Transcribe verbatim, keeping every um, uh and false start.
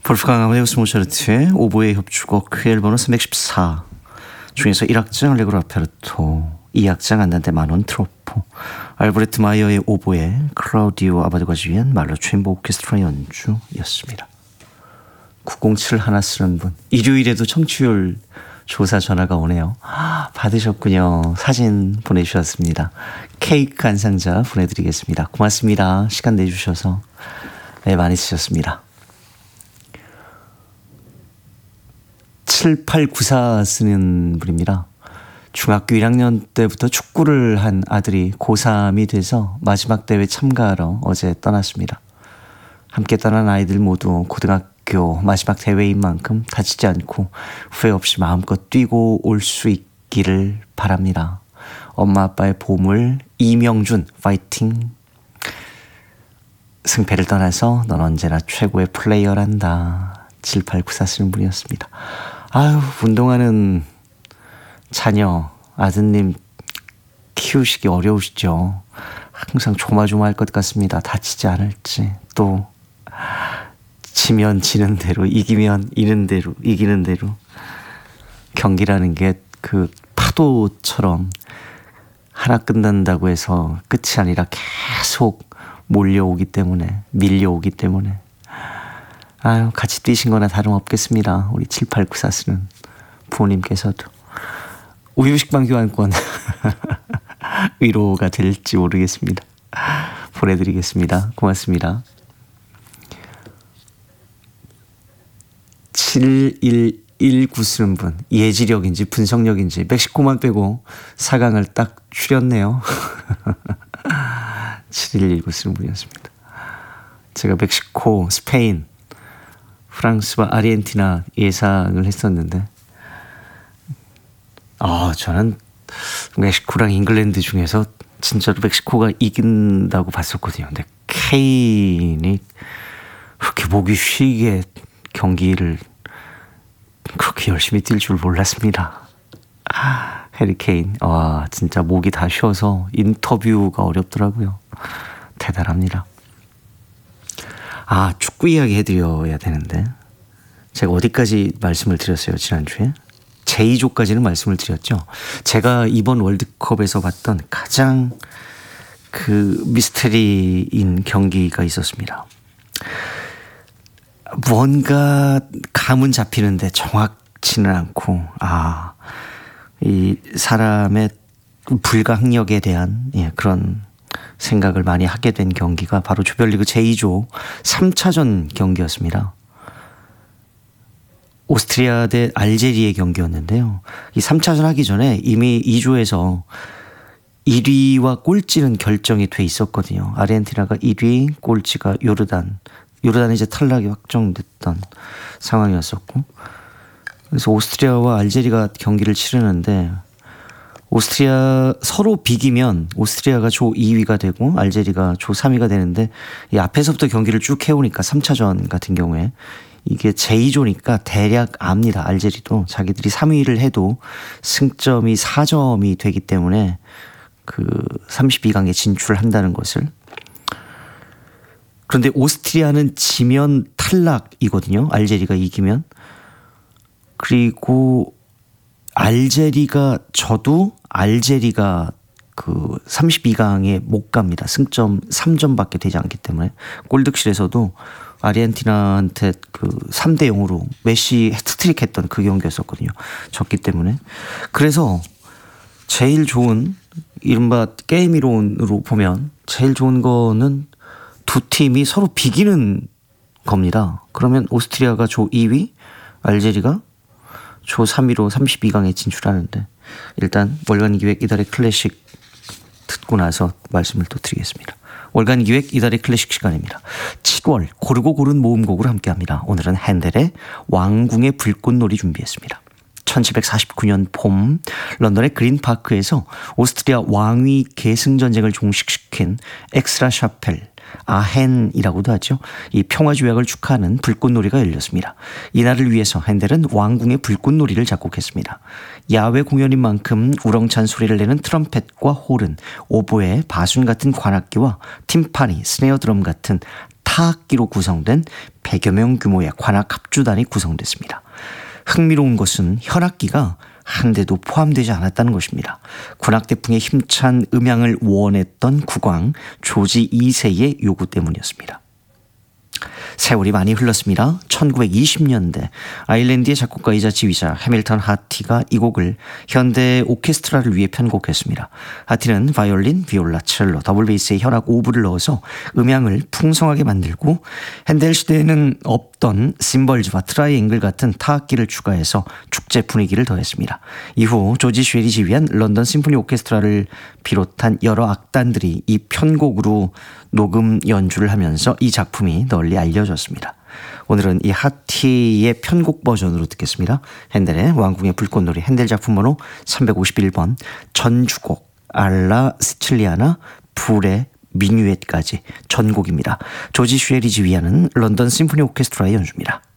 볼프강 아마데우스 모차르트의 오보의 협주곡 그 앨범은 삼백십사 중에서 일 악장 알레그로 아페르토, 이 악장 안단테 마논 트로포, 알브레트 마이어의 오보에 클라우디오 아바도가 지휘한 말로 챔버 오케스트라 연주였습니다. 구공칠 하나 쓰는 분, 일요일에도 청취율 조사 전화가 오네요. 아, 받으셨군요. 사진 보내주셨습니다. 케이크 한 상자 보내드리겠습니다. 고맙습니다. 시간 내주셔서. 네, 많이 쓰셨습니다. 칠팔구사 쓰는 분입니다. 중학교 일 학년 때부터 축구를 한 아들이 고삼이 돼서 마지막 대회 참가하러 어제 떠났습니다. 함께 떠난 아이들 모두 고등학교 마지막 대회인 만큼 다치지 않고 후회 없이 마음껏 뛰고 올 수 있기를 바랍니다. 엄마 아빠의 보물 이명준 파이팅. 승패를 떠나서 넌 언제나 최고의 플레이어란다. 칠팔구사 쓰는 분이었습니다. 아유, 운동하는 자녀, 아드님 키우시기 어려우시죠. 항상 조마조마할 것 같습니다. 다치지 않을지. 또 지면 지는 대로, 이기면 이는 대로, 이기는 대로. 경기라는 게 그 파도처럼 하나 끝난다고 해서 끝이 아니라 계속 몰려오기 때문에, 밀려오기 때문에. 아유, 같이 뛰신 거나 다름없겠습니다. 우리 칠팔구사 쓰는 부모님께서도. 우유식빵 교환권 위로가 될지 모르겠습니다. 보내드리겠습니다. 고맙습니다. 칠일일구 쓰는 분, 예지력인지 분석력인지 멕시코만 빼고 사 강을 딱 추렸네요. 칠일일구 쓰는 분이었습니다. 제가 멕시코, 스페인, 프랑스와 아르헨티나 예상을 했었는데, 아, 저는 멕시코랑 잉글랜드 중에서 진짜로 멕시코가 이긴다고 봤었거든요. 근데 케인이 그렇게 목이 쉬게 경기를 그렇게 열심히 뛸 줄 몰랐습니다. 아, 해리 케인, 와, 진짜 목이 다 쉬어서 인터뷰가 어렵더라고요. 대단합니다. 아, 축구 이야기 해드려야 되는데, 제가 어디까지 말씀을 드렸어요, 지난주에? 제이조까지는 말씀을 드렸죠. 제가 이번 월드컵에서 봤던 가장 그 미스테리인 경기가 있었습니다. 뭔가 감은 잡히는데 정확치는 않고, 아, 이 사람의 불가항력에 대한, 예, 그런 생각을 많이 하게 된 경기가 바로 조별리그 제이조 삼 차전 경기였습니다. 오스트리아 대 알제리의 경기였는데요. 이 삼 차전 하기 전에 이미 이 조에서 일 위와 꼴찌는 결정이 돼 있었거든요. 아르헨티나가 일 위, 꼴찌가 요르단. 요르단이 이제 탈락이 확정됐던 상황이었었고, 그래서 오스트리아와 알제리가 경기를 치르는데, 오스트리아 서로 비기면 오스트리아가 조 이 위가 되고 알제리가 조 삼 위가 되는데, 이 앞에서부터 경기를 쭉 해오니까 삼 차전 같은 경우에 이게 제이조니까 대략 압니다. 알제리도 자기들이 삼 위를 해도 승점이 사 점이 되기 때문에 그 삼십이 강에 진출한다는 것을. 그런데 오스트리아는 지면 탈락이거든요. 알제리가 이기면. 그리고 알제리가 져도 알제리가 그 삼십이 강에 못 갑니다. 승점 삼 점밖에 되지 않기 때문에. 골득실에서도 아르헨티나한테 그 삼 대 영으로 메시 해트트릭 했던 그 경기였었거든요. 졌기 때문에. 그래서 제일 좋은, 이른바 게임 이론으로 보면 제일 좋은 거는 두 팀이 서로 비기는 겁니다. 그러면 오스트리아가 조 이 위, 알제리가 조 삼 위로 삼십이 강에 진출하는데, 일단 월간 기획 이달의 클래식 듣고 나서 말씀을 또 드리겠습니다. 월간 기획 이달의 클래식 시간입니다. 칠월 고르고 고른 모음곡으로 함께합니다. 오늘은 핸델의 왕궁의 불꽃놀이 준비했습니다. 천칠백사십구 년 봄 런던의 그린파크에서 오스트리아 왕위 계승전쟁을 종식시킨 엑스라 샤펠, 아헨이라고도 하죠. 이 평화조약을 축하하는 불꽃놀이가 열렸습니다. 이날을 위해서 핸델은 왕궁의 불꽃놀이를 작곡했습니다. 야외 공연인 만큼 우렁찬 소리를 내는 트럼펫과 호른, 오보에, 바순 같은 관악기와 팀파니, 스네어 드럼 같은 타악기로 구성된 백여 명 규모의 관악 합주단이 구성됐습니다. 흥미로운 것은 현악기가 한 대도 포함되지 않았다는 것입니다. 군악대풍의 힘찬 음향을 원했던 국왕 조지 이 세의 요구 때문이었습니다. 세월이 많이 흘렀습니다. 천구백이십 년대 아일랜드의 작곡가이자 지휘자 해밀턴 하티가 이 곡을 현대 오케스트라를 위해 편곡했습니다. 하티는 바이올린, 비올라, 첼로, 더블 베이스의 현악 오브를 넣어서 음향을 풍성하게 만들고 핸델 시대에는 없던 심벌즈와 트라이앵글 같은 타악기를 추가해서 축제 분위기를 더했습니다. 이후 조지 쉐리 지휘한 런던 심포니 오케스트라를 비롯한 여러 악단들이 이 편곡으로 녹음 연주를 하면서 이 작품이 널리 알려졌습니다. 오늘은 이 하티의 편곡 버전으로 듣겠습니다. 핸델의 왕궁의 불꽃놀이, 핸델 작품 번호 삼백오십일 번, 전주곡 알라 시칠리아나 불의 미뉴엣까지 전곡입니다. 조지 쉐리 지휘하는 런던 심포니 오케스트라의 연주입니다.